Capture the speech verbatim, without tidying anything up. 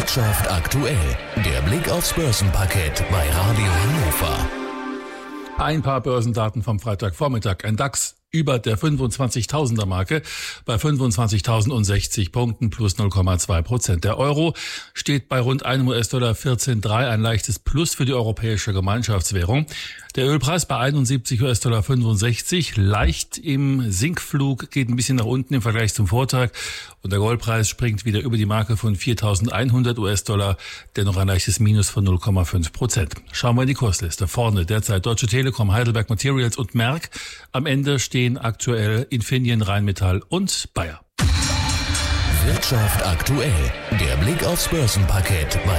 Wirtschaft aktuell, der Blick aufs Börsenparkett bei Radio Hannover. Ein paar Börsendaten vom Freitagvormittag. Ein DAX über der fünfundzwanzigtausender Marke bei fünfundzwanzigtausendsechzig Punkten plus null Komma zwei Prozent. Der Euro steht bei rund einem U S-Dollar vierzehn Komma drei, ein leichtes Plus für die europäische Gemeinschaftswährung. Der Ölpreis bei einundsiebzig U S-Dollar fünfundsechzig, leicht im Sinkflug, geht ein bisschen nach unten im Vergleich zum Vortag. Und der Goldpreis springt wieder über die Marke von viertausendeinhundert U S-Dollar, dennoch ein leichtes Minus von null Komma fünf Prozent. Schauen wir in die Kursliste. Vorne derzeit Deutsche Telekom, Heidelberg Materials und Merck. Am Ende stehen aktuell Infineon, Rheinmetall und Bayer. Wirtschaft aktuell, der Blick aufs Börsenparkett bei